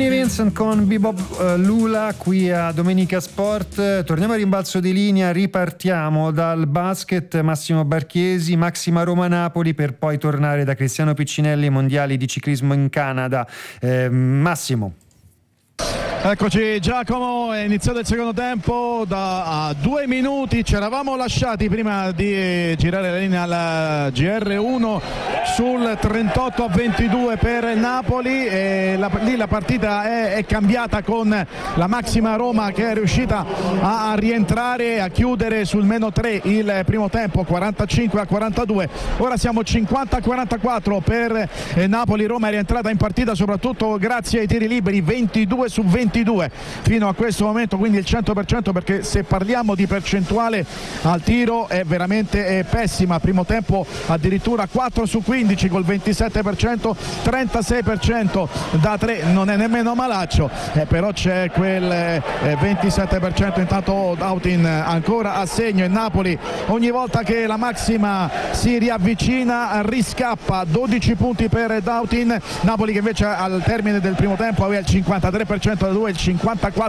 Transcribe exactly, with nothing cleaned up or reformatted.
Vinnie Vincent con Bebop uh, Lula qui a Domenica Sport. Torniamo a rimbalzo di linea, ripartiamo dal basket. Massimo Barchiesi, Maxima Roma Napoli, per poi tornare da Cristiano Piccinelli ai mondiali di ciclismo in Canada. eh, Massimo. Eccoci Giacomo, è iniziato il secondo tempo da a due minuti, ci eravamo lasciati prima di girare la linea alla G R uno sul trentotto a ventidue per Napoli e la, lì la partita è, è cambiata con la Maxima Roma che è riuscita a, a rientrare, a chiudere sul meno tre il primo tempo, quarantacinque a quarantadue. Ora siamo cinquanta a quarantaquattro per eh, Napoli. Roma è rientrata in partita soprattutto grazie ai tiri liberi, ventidue su ventidue fino a questo momento, quindi il cento per cento, perché se parliamo di percentuale al tiro è veramente è pessima. Primo tempo addirittura quattro su quindici col ventisette per cento, trentasei per cento da tre, non è nemmeno malaccio, eh, però c'è quel eh, ventisette per cento. Intanto Dautin ancora a segno e Napoli ogni volta che la Maxima si riavvicina riscappa. Dodici punti per Dautin, Napoli che invece al termine del primo tempo aveva il cinquantatré per cento da due, il cinquantaquattro